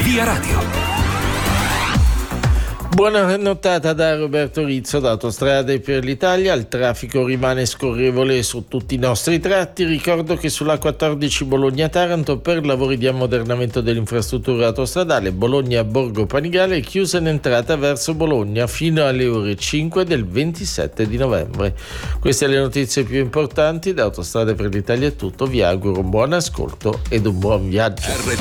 Via Radio. Buona nottata da Roberto Rizzo da Autostrade per l'Italia. Il traffico rimane scorrevole su tutti i nostri tratti. Ricordo che sulla 14 Bologna-Taranto per lavori di ammodernamento dell'infrastruttura autostradale Bologna-Borgo Panigale è chiusa in entrata verso Bologna fino alle ore 5 del 27 di novembre. Queste le notizie più importanti. Da Autostrade per l'Italia è tutto. Vi auguro un buon ascolto ed un buon viaggio.